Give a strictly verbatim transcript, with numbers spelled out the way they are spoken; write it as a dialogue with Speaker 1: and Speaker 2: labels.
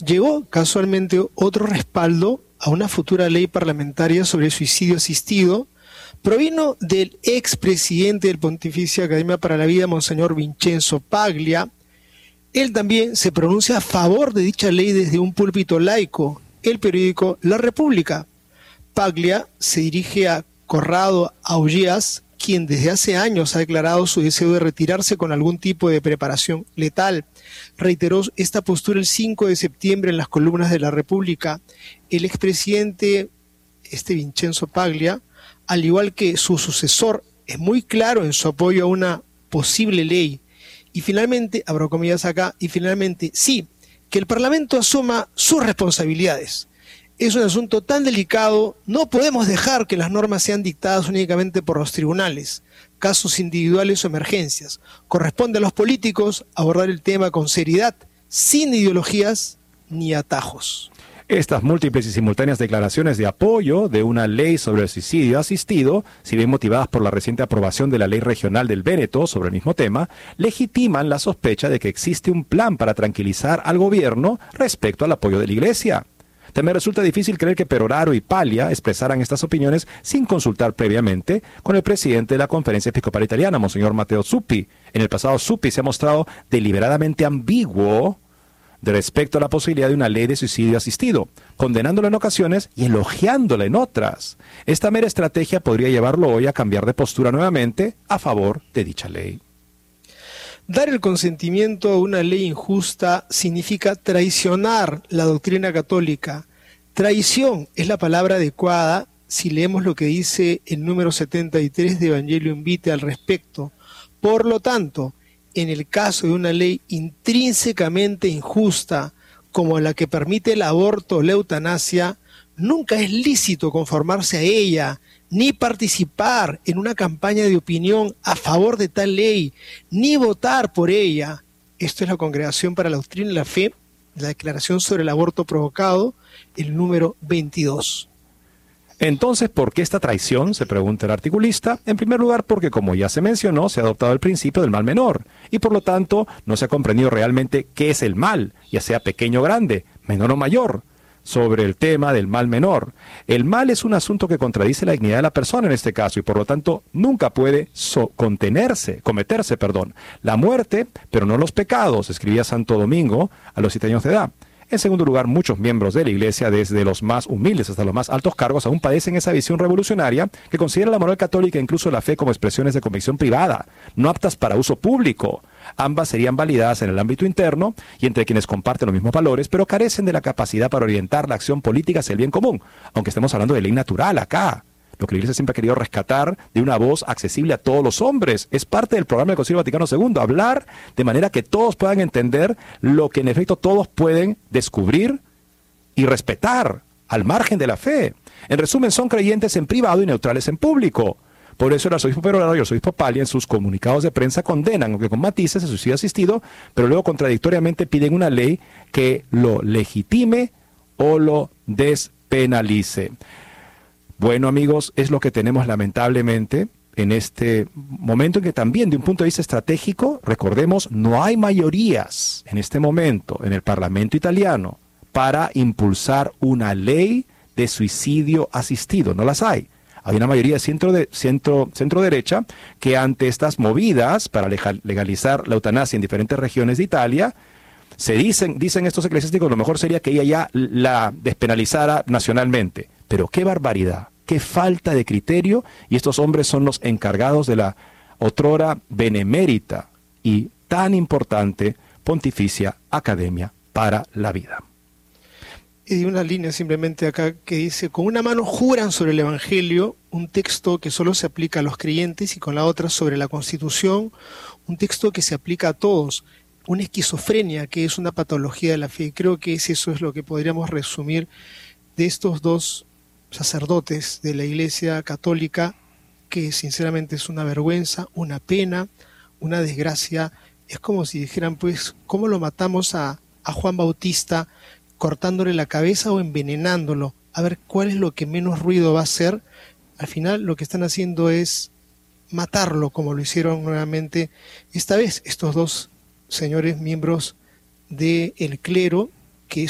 Speaker 1: llegó casualmente otro respaldo a una futura ley parlamentaria sobre suicidio asistido. Provino del expresidente del Pontificia Academia para la Vida, Monseñor Vincenzo Paglia. Él también se pronuncia a favor de dicha ley desde un púlpito laico, el periódico La República. Paglia se dirige a Corrado Augias, quien desde hace años ha declarado su deseo de retirarse con algún tipo de preparación letal. Reiteró esta postura el cinco de septiembre en las columnas de La República. El expresidente, este Vincenzo Paglia, al igual que su sucesor, es muy claro en su apoyo a una posible ley. Y finalmente, abro comillas acá, y finalmente, sí, que el Parlamento asuma sus responsabilidades. Es un asunto tan delicado, no podemos dejar que las normas sean dictadas únicamente por los tribunales, casos individuales o emergencias. Corresponde a los políticos abordar el tema con seriedad, sin ideologías ni atajos.
Speaker 2: Estas múltiples y simultáneas declaraciones de apoyo de una ley sobre el suicidio asistido, si bien motivadas por la reciente aprobación de la ley regional del Véneto sobre el mismo tema, legitiman la sospecha de que existe un plan para tranquilizar al gobierno respecto al apoyo de la Iglesia. También resulta difícil creer que Peroraro y Paglia expresaran estas opiniones sin consultar previamente con el presidente de la Conferencia Episcopal Italiana, Monseñor Matteo Zuppi. En el pasado, Zuppi se ha mostrado deliberadamente ambiguo de respecto a la posibilidad de una ley de suicidio asistido, condenándola en ocasiones y elogiándola en otras. Esta mera estrategia podría llevarlo hoy a cambiar de postura nuevamente a favor de dicha ley.
Speaker 1: Dar el consentimiento a una ley injusta significa traicionar la doctrina católica. Traición es la palabra adecuada si leemos lo que dice el número setenta y tres de Evangelium Vitae al respecto. Por lo tanto, en el caso de una ley intrínsecamente injusta, como la que permite el aborto o la eutanasia, nunca es lícito conformarse a ella, ni participar en una campaña de opinión a favor de tal ley, ni votar por ella. Esto es la Congregación para la Doctrina y la Fe, la Declaración sobre el Aborto Provocado, el número veintidós.
Speaker 2: Entonces, ¿por qué esta traición?, se pregunta el articulista. En primer lugar, porque, como ya se mencionó, se ha adoptado el principio del mal menor, y por lo tanto no se ha comprendido realmente qué es el mal, ya sea pequeño o grande, menor o mayor, sobre el tema del mal menor. El mal es un asunto que contradice la dignidad de la persona en este caso, y por lo tanto nunca puede so contenerse, cometerse, perdón, la muerte, pero no los pecados, escribía Santo Domingo a los siete años de edad. En segundo lugar, muchos miembros de la Iglesia, desde los más humildes hasta los más altos cargos, aún padecen esa visión revolucionaria que considera la moral católica e incluso la fe como expresiones de convicción privada, no aptas para uso público. Ambas serían validadas en el ámbito interno y entre quienes comparten los mismos valores, pero carecen de la capacidad para orientar la acción política hacia el bien común, aunque estemos hablando de ley natural acá. Lo que la Iglesia siempre ha querido rescatar de una voz accesible a todos los hombres. Es parte del programa del Concilio Vaticano segundo, hablar de manera que todos puedan entender lo que en efecto todos pueden descubrir y respetar al margen de la fe. En resumen, son creyentes en privado y neutrales en público. Por eso el arzobispo Peroraro y el arzobispo Paglia en sus comunicados de prensa condenan, aunque con matices, el suicidio asistido, pero luego contradictoriamente piden una ley que lo legitime o lo despenalice. Bueno, amigos, es lo que tenemos lamentablemente en este momento en que también, de un punto de vista estratégico, recordemos, no hay mayorías en este momento en el Parlamento italiano para impulsar una ley de suicidio asistido. No las hay. Hay una mayoría de centro, de, centro, centro derecha que ante estas movidas para legalizar la eutanasia en diferentes regiones de Italia, se dicen, dicen estos eclesiásticos, lo mejor sería que ella ya la despenalizara nacionalmente. Pero qué barbaridad, qué falta de criterio, y estos hombres son los encargados de la otrora benemérita y tan importante Pontificia Academia para la Vida.
Speaker 1: Y una línea simplemente acá que dice: con una mano juran sobre el Evangelio, un texto que solo se aplica a los creyentes, y con la otra sobre la Constitución, un texto que se aplica a todos. Una esquizofrenia que es una patología de la fe. Creo que es eso es lo que podríamos resumir de estos dos sacerdotes de la Iglesia Católica, que sinceramente es una vergüenza, una pena, una desgracia. Es como si dijeran, pues, ¿cómo lo matamos a, a Juan Bautista? Cortándole la cabeza o envenenándolo, a ver cuál es lo que menos ruido va a hacer. Al final lo que están haciendo es matarlo, como lo hicieron nuevamente esta vez estos dos señores miembros del clero